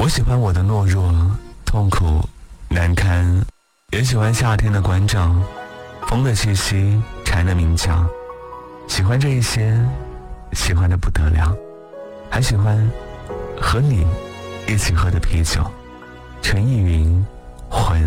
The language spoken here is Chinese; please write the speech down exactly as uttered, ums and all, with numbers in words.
我喜欢我的懦弱、痛苦、难堪，也喜欢夏天的关照，风的气息，蝉的鸣叫，喜欢这一些，喜欢的不得了，还喜欢和你一起喝的啤酒。陈意云，魂。